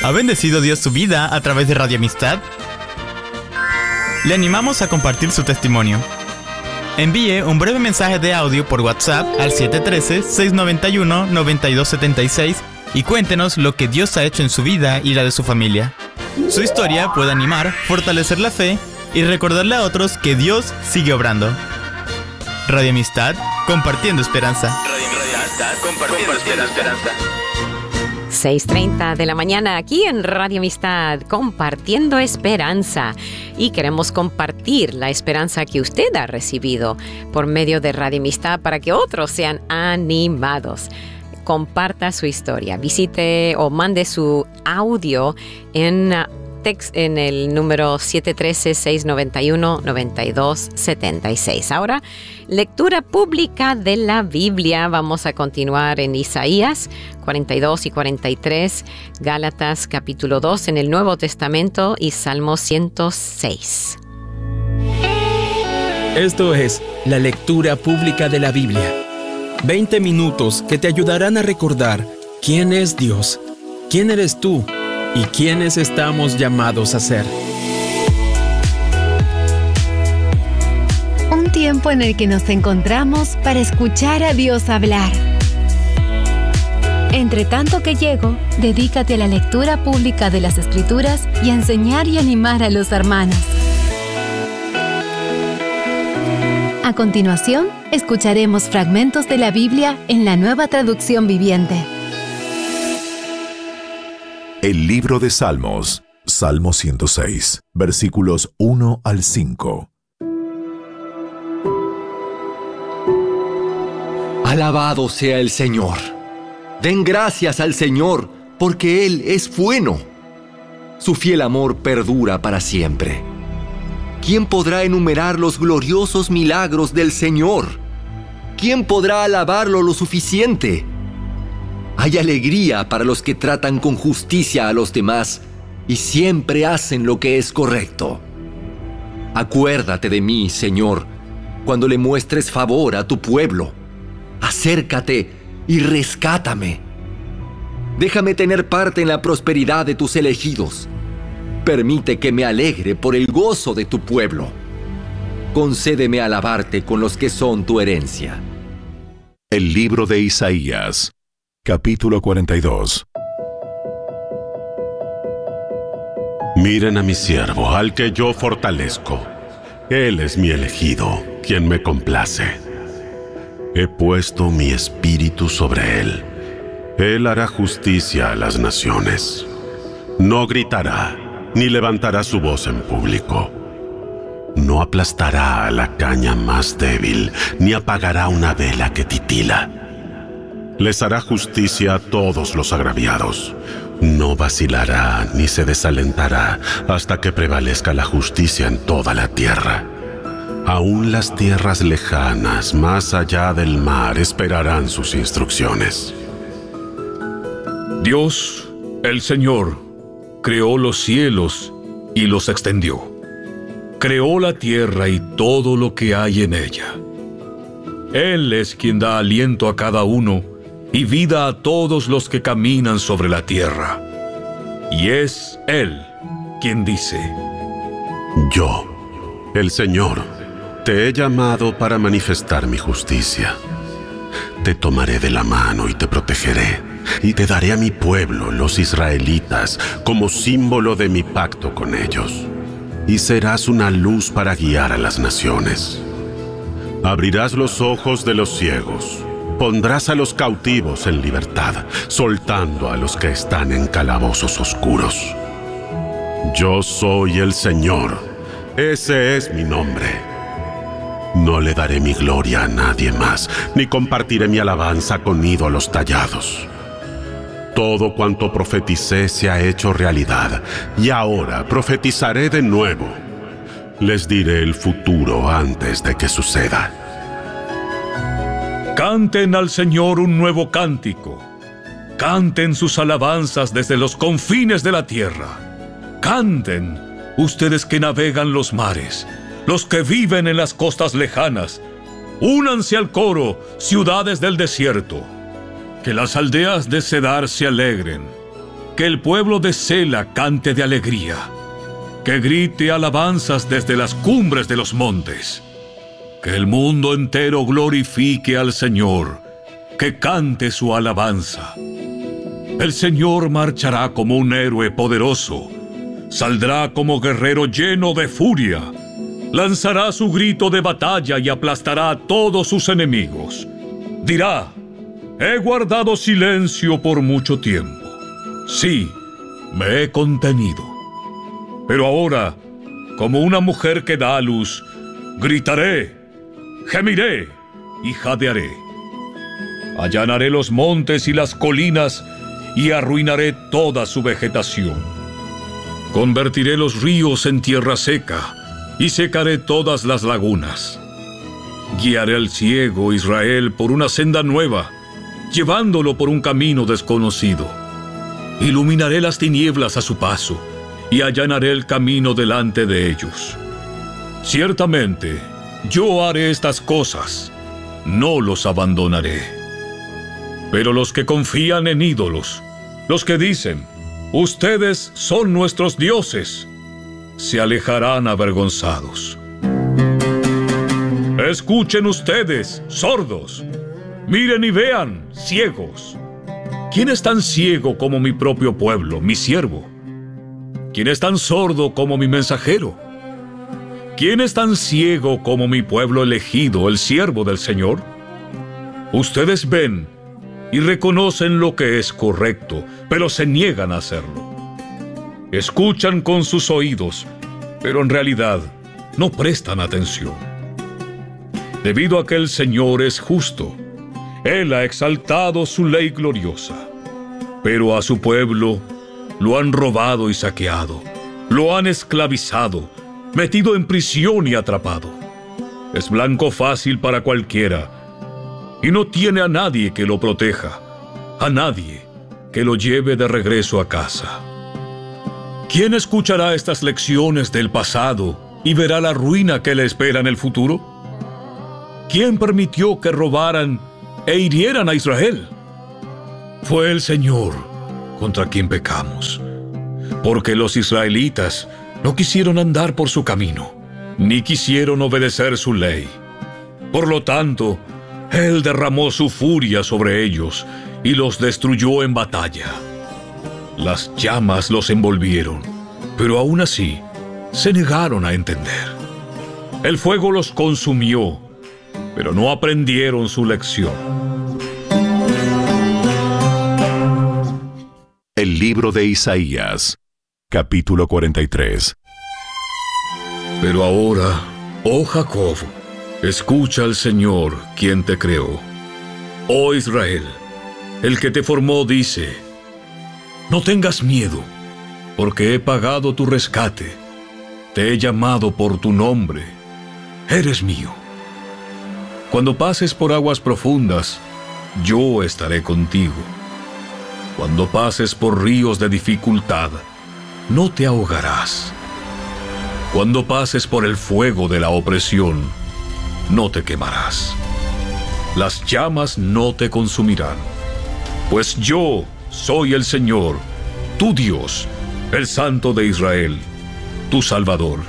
¿Ha bendecido Dios su vida a través de Radio Amistad? Le animamos a compartir su testimonio. Envíe un breve mensaje de audio por WhatsApp al 713-691-9276 y cuéntenos lo que Dios ha hecho en su vida y la de su familia. Su historia puede animar, fortalecer la fe y recordarle a otros que Dios sigue obrando. Radio Amistad, compartiendo esperanza. Radio Amistad, compartiendo esperanza. 6:30 de la mañana aquí en Radio Amistad, compartiendo esperanza. Y queremos compartir la esperanza que usted ha recibido por medio de Radio Amistad para que otros sean animados. Comparta su historia. Visite o mande su audio en el número 713-691-9276. Ahora, lectura pública de la Biblia. Vamos a continuar en Isaías 42 y 43, Gálatas capítulo 2 en el Nuevo Testamento y Salmo 106. Esto es la lectura pública de la Biblia. 20 minutos que te ayudarán a recordar quién es Dios, quién eres tú y quiénes estamos llamados a ser. Un tiempo en el que nos encontramos para escuchar a Dios hablar. Entre tanto que llego, dedícate a la lectura pública de las Escrituras y a enseñar y animar a los hermanos. A continuación, escucharemos fragmentos de la Biblia en la Nueva Traducción Viviente. El libro de Salmos, Salmo 106, versículos 1 al 5. Alabado sea el Señor. Den gracias al Señor, porque Él es bueno. Su fiel amor perdura para siempre. ¿Quién podrá enumerar los gloriosos milagros del Señor? ¿Quién podrá alabarlo lo suficiente? Hay alegría para los que tratan con justicia a los demás y siempre hacen lo que es correcto. Acuérdate de mí, Señor, cuando le muestres favor a tu pueblo. Acércate y rescátame. Déjame tener parte en la prosperidad de tus elegidos. Permite que me alegre por el gozo de tu pueblo. Concédeme alabarte con los que son tu herencia. El libro de Isaías, capítulo 42. Miren a mi siervo, al que yo fortalezco. Él es mi elegido, quien me complace. He puesto mi espíritu sobre él. Él hará justicia a las naciones. No gritará, ni levantará su voz en público. No aplastará a la caña más débil, ni apagará una vela que titila. Les hará justicia a todos los agraviados. No vacilará ni se desalentará hasta que prevalezca la justicia en toda la tierra. Aún las tierras lejanas, más allá del mar, esperarán sus instrucciones. Dios, el Señor, creó los cielos y los extendió. Creó la tierra y todo lo que hay en ella. Él es quien da aliento a cada uno y vida a todos los que caminan sobre la tierra. Y es Él quien dice: Yo, el Señor, te he llamado para manifestar mi justicia. Te tomaré de la mano y te protegeré, y te daré a mi pueblo, los israelitas, como símbolo de mi pacto con ellos. Y serás una luz para guiar a las naciones. Abrirás los ojos de los ciegos. Pondrás a los cautivos en libertad, soltando a los que están en calabozos oscuros. Yo soy el Señor. Ese es mi nombre. No le daré mi gloria a nadie más, ni compartiré mi alabanza con ídolos tallados. Todo cuanto profeticé se ha hecho realidad, y ahora profetizaré de nuevo. Les diré el futuro antes de que suceda. Canten al Señor un nuevo cántico. Canten sus alabanzas desde los confines de la tierra. Canten, ustedes que navegan los mares, los que viven en las costas lejanas. Únanse al coro, ciudades del desierto. Que las aldeas de Cedar se alegren. Que el pueblo de Sela cante de alegría, que grite alabanzas desde las cumbres de los montes. Que el mundo entero glorifique al Señor, que cante su alabanza. El Señor marchará como un héroe poderoso, saldrá como guerrero lleno de furia, lanzará su grito de batalla y aplastará a todos sus enemigos. Dirá: he guardado silencio por mucho tiempo. Sí, me he contenido. Pero ahora, como una mujer que da a luz, gritaré, gemiré y jadearé. Allanaré los montes y las colinas y arruinaré toda su vegetación. Convertiré los ríos en tierra seca y secaré todas las lagunas. Guiaré al ciego Israel por una senda nueva, llevándolo por un camino desconocido. Iluminaré las tinieblas a su paso y allanaré el camino delante de ellos. Ciertamente, yo haré estas cosas, no los abandonaré. Pero los que confían en ídolos, los que dicen, ustedes son nuestros dioses, se alejarán avergonzados. Escuchen ustedes, sordos, miren y vean, ciegos. ¿Quién es tan ciego como mi propio pueblo, mi siervo? ¿Quién es tan sordo como mi mensajero? ¿Quién es tan ciego como mi pueblo elegido, el siervo del Señor? Ustedes ven y reconocen lo que es correcto, pero se niegan a hacerlo. Escuchan con sus oídos, pero en realidad no prestan atención. Debido a que el Señor es justo, Él ha exaltado su ley gloriosa, pero a su pueblo lo han robado y saqueado, lo han esclavizado, metido en prisión y atrapado. Es blanco fácil para cualquiera, y no tiene a nadie que lo proteja, a nadie que lo lleve de regreso a casa. ¿Quién escuchará estas lecciones del pasado y verá la ruina que le espera en el futuro? ¿Quién permitió que robaran e hirieran a Israel? Fue el Señor contra quien pecamos, porque los israelitas no quisieron andar por su camino, ni quisieron obedecer su ley. Por lo tanto, Él derramó su furia sobre ellos y los destruyó en batalla. Las llamas los envolvieron, pero aún así se negaron a entender. El fuego los consumió, pero no aprendieron su lección. El libro de Isaías, capítulo 43. Pero ahora, oh Jacob, escucha al Señor, quien te creó. Oh Israel, el que te formó dice: no tengas miedo, porque he pagado tu rescate. Te he llamado por tu nombre. Eres mío. Cuando pases por aguas profundas, yo estaré contigo. Cuando pases por ríos de dificultad, no te ahogarás. Cuando pases por el fuego de la opresión, no te quemarás. Las llamas no te consumirán, pues yo soy el Señor, tu Dios, el Santo de Israel, tu Salvador.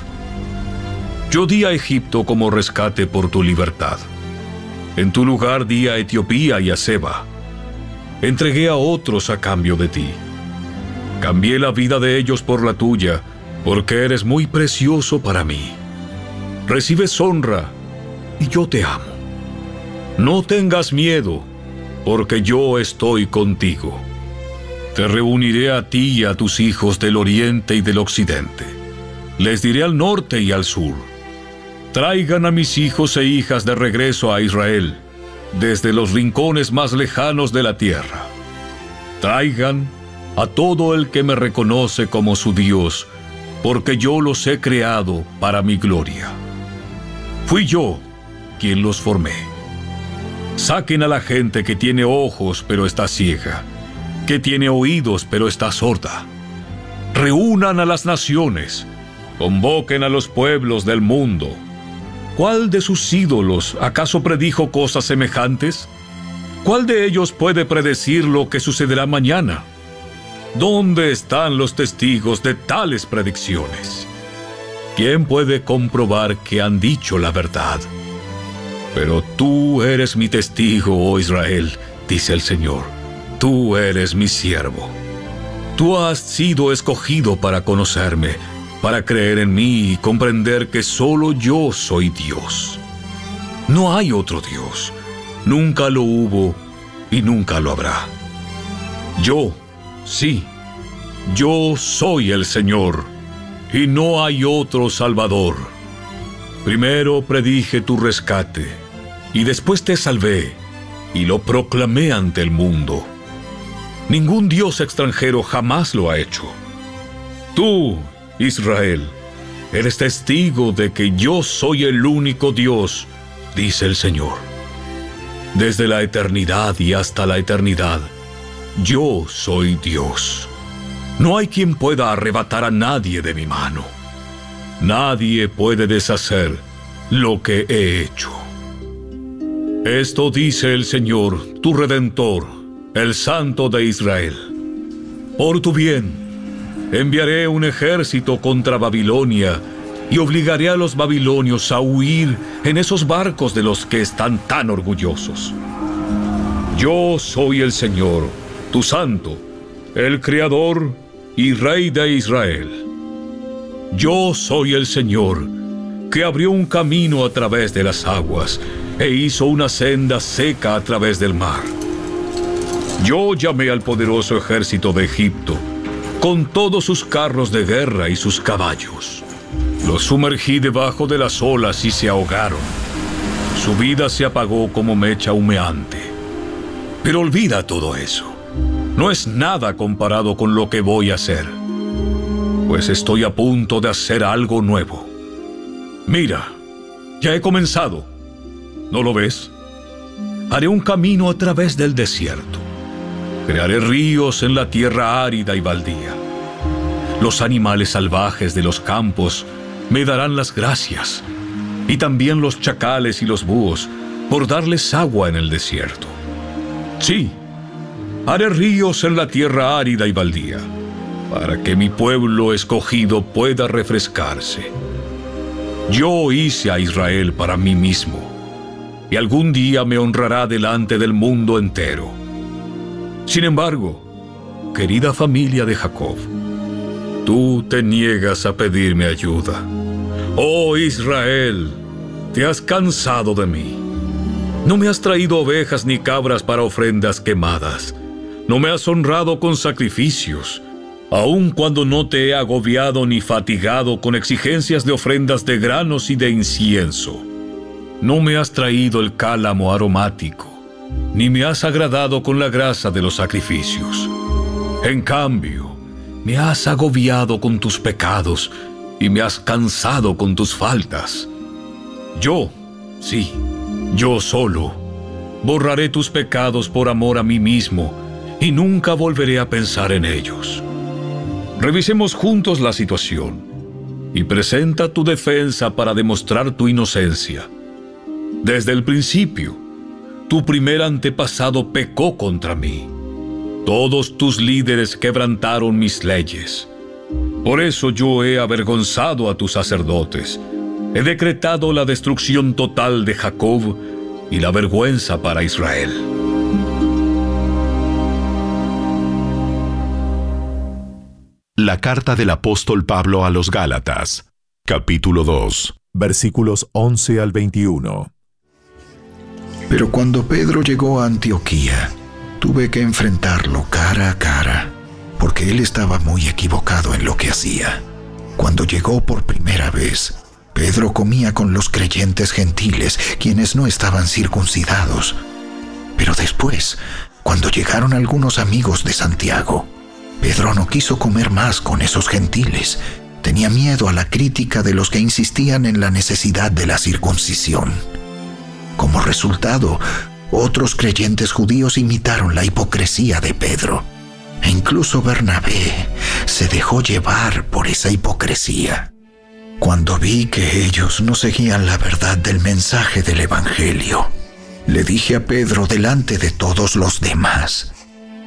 Yo di a Egipto como rescate por tu libertad. En tu lugar di a Etiopía y a Seba. Entregué a otros a cambio de ti. Cambié la vida de ellos por la tuya, porque eres muy precioso para mí. Recibes honra y yo te amo. No tengas miedo, porque yo estoy contigo. Te reuniré a ti y a tus hijos del oriente y del occidente. Les diré al norte y al sur: traigan a mis hijos e hijas de regreso a Israel, desde los rincones más lejanos de la tierra. Traigan a todo el que me reconoce como su Dios, porque yo los he creado para mi gloria. Fui yo quien los formé. Saquen a la gente que tiene ojos pero está ciega, que tiene oídos pero está sorda. Reúnan a las naciones, convoquen a los pueblos del mundo. ¿Cuál de sus ídolos acaso predijo cosas semejantes? ¿Cuál de ellos puede predecir lo que sucederá mañana? ¿Dónde están los testigos de tales predicciones? ¿Quién puede comprobar que han dicho la verdad? Pero tú eres mi testigo, oh Israel, dice el Señor. Tú eres mi siervo. Tú has sido escogido para conocerme, para creer en mí y comprender que solo yo soy Dios. No hay otro Dios. Nunca lo hubo y nunca lo habrá. Yo, sí, yo soy el Señor, y no hay otro Salvador. Primero predije tu rescate, y después te salvé, y lo proclamé ante el mundo. Ningún Dios extranjero jamás lo ha hecho. Tú, Israel, eres testigo de que yo soy el único Dios, dice el Señor. Desde la eternidad y hasta la eternidad, yo soy Dios. No hay quien pueda arrebatar a nadie de mi mano. Nadie puede deshacer lo que he hecho. Esto dice el Señor, tu Redentor, el Santo de Israel. Por tu bien, enviaré un ejército contra Babilonia y obligaré a los babilonios a huir en esos barcos de los que están tan orgullosos. Yo soy el Señor, tu Santo, el Creador y Rey de Israel. Yo soy el Señor, que abrió un camino a través de las aguas e hizo una senda seca a través del mar. Yo llamé al poderoso ejército de Egipto, con todos sus carros de guerra y sus caballos. Los sumergí debajo de las olas y se ahogaron. Su vida se apagó como mecha humeante. Pero olvida todo eso. No es nada comparado con lo que voy a hacer, pues estoy a punto de hacer algo nuevo. Mira, ya he comenzado. ¿No lo ves? Haré un camino a través del desierto. Crearé ríos en la tierra árida y baldía. Los animales salvajes de los campos me darán las gracias, y también los chacales y los búhos, por darles agua en el desierto. Sí, haré ríos en la tierra árida y baldía, para que mi pueblo escogido pueda refrescarse. Yo hice a Israel para mí mismo, y algún día me honrará delante del mundo entero. Sin embargo, querida familia de Jacob, tú te niegas a pedirme ayuda. Oh Israel, te has cansado de mí. No me has traído ovejas ni cabras para ofrendas quemadas. No me has honrado con sacrificios, aun cuando no te he agobiado ni fatigado con exigencias de ofrendas de granos y de incienso. No me has traído el cálamo aromático, ni me has agradado con la grasa de los sacrificios. En cambio, me has agobiado con tus pecados y me has cansado con tus faltas. Yo, sí, yo solo, borraré tus pecados por amor a mí mismo y nunca volveré a pensar en ellos. Revisemos juntos la situación y presenta tu defensa para demostrar tu inocencia. Desde el principio, tu primer antepasado pecó contra mí. Todos tus líderes quebrantaron mis leyes. Por eso yo he avergonzado a tus sacerdotes. He decretado la destrucción total de Jacob y la vergüenza para Israel. La carta del apóstol Pablo a los Gálatas, capítulo 2, versículos 11 al 21. Pero cuando Pedro llegó a Antioquía, tuve que enfrentarlo cara a cara, porque él estaba muy equivocado en lo que hacía. Cuando llegó por primera vez, Pedro comía con los creyentes gentiles, quienes no estaban circuncidados. Pero después, cuando llegaron algunos amigos de Santiago, Pedro no quiso comer más con esos gentiles. Tenía miedo a la crítica de los que insistían en la necesidad de la circuncisión. Como resultado, otros creyentes judíos imitaron la hipocresía de Pedro. E incluso Bernabé se dejó llevar por esa hipocresía. Cuando vi que ellos no seguían la verdad del mensaje del Evangelio, le dije a Pedro delante de todos los demás: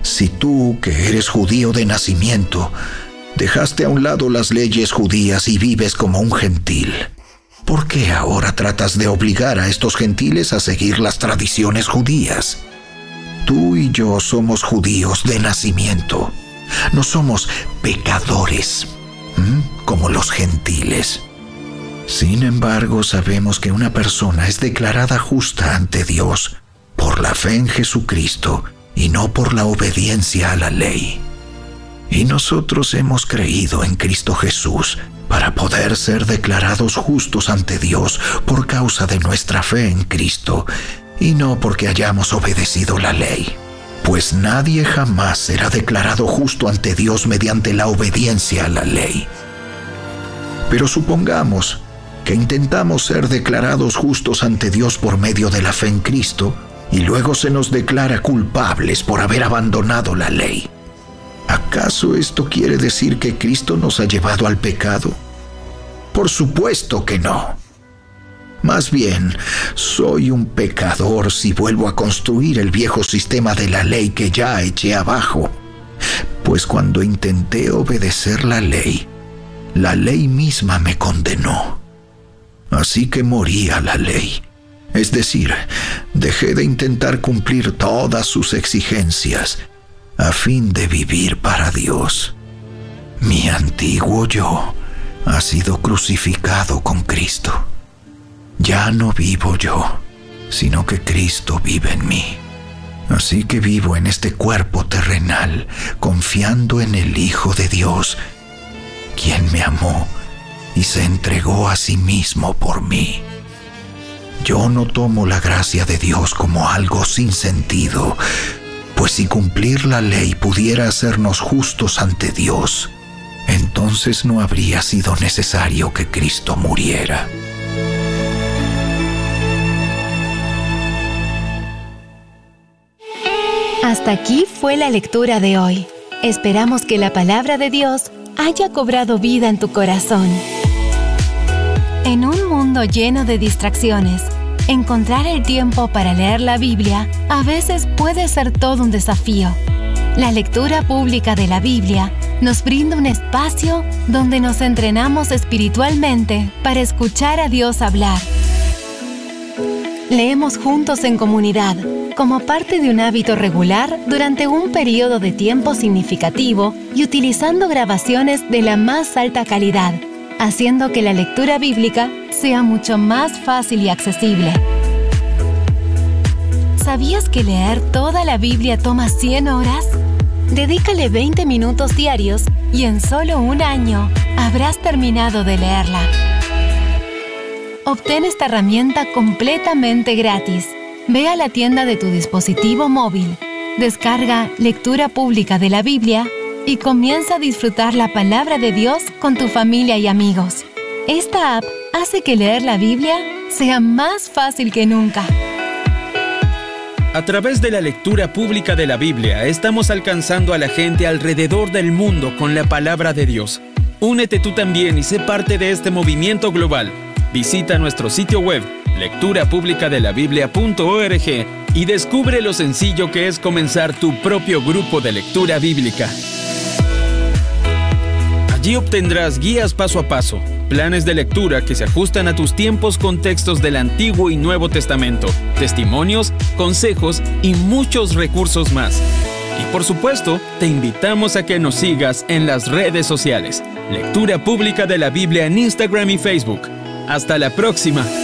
Si tú, que eres judío de nacimiento, dejaste a un lado las leyes judías y vives como un gentil, ¿por qué ahora tratas de obligar a estos gentiles a seguir las tradiciones judías? Tú y yo somos judíos de nacimiento. No somos pecadores, como los gentiles. Sin embargo, sabemos que una persona es declarada justa ante Dios por la fe en Jesucristo y no por la obediencia a la ley. Y nosotros hemos creído en Cristo Jesús para poder ser declarados justos ante Dios por causa de nuestra fe en Cristo y no porque hayamos obedecido la ley. Pues nadie jamás será declarado justo ante Dios mediante la obediencia a la ley. Pero supongamos que intentamos ser declarados justos ante Dios por medio de la fe en Cristo y luego se nos declara culpables por haber abandonado la ley. ¿Acaso esto quiere decir que Cristo nos ha llevado al pecado? Por supuesto que no. Más bien, soy un pecador si vuelvo a construir el viejo sistema de la ley que ya eché abajo. Pues cuando intenté obedecer la ley misma me condenó. Así que morí a la ley. Es decir, dejé de intentar cumplir todas sus exigencias a fin de vivir para Dios. Mi antiguo yo ha sido crucificado con Cristo. Ya no vivo yo, sino que Cristo vive en mí. Así que vivo en este cuerpo terrenal, confiando en el Hijo de Dios, quien me amó y se entregó a sí mismo por mí. Yo no tomo la gracia de Dios como algo sin sentido, pues si cumplir la ley pudiera hacernos justos ante Dios, entonces no habría sido necesario que Cristo muriera. Hasta aquí fue la lectura de hoy. Esperamos que la palabra de Dios haya cobrado vida en tu corazón. En un mundo lleno de distracciones, encontrar el tiempo para leer la Biblia a veces puede ser todo un desafío. La lectura pública de la Biblia nos brinda un espacio donde nos entrenamos espiritualmente para escuchar a Dios hablar. Leemos juntos en comunidad, como parte de un hábito regular durante un periodo de tiempo significativo y utilizando grabaciones de la más alta calidad, haciendo que la lectura bíblica sea mucho más fácil y accesible. ¿Sabías que leer toda la Biblia toma 100 horas? Dedícale 20 minutos diarios y en solo un año habrás terminado de leerla. Obtén esta herramienta completamente gratis. Ve a la tienda de tu dispositivo móvil, descarga Lectura Pública de la Biblia y comienza a disfrutar la palabra de Dios con tu familia y amigos. Esta app hace que leer la Biblia sea más fácil que nunca. A través de la lectura pública de la Biblia, estamos alcanzando a la gente alrededor del mundo con la palabra de Dios. Únete tú también y sé parte de este movimiento global. Visita nuestro sitio web, lecturapublicadelabiblia.org, y descubre lo sencillo que es comenzar tu propio grupo de lectura bíblica. Allí obtendrás guías paso a paso, planes de lectura que se ajustan a tus tiempos con textos del Antiguo y Nuevo Testamento, testimonios, consejos y muchos recursos más. Y por supuesto, te invitamos a que nos sigas en las redes sociales. Lectura Pública de la Biblia en Instagram y Facebook. ¡Hasta la próxima!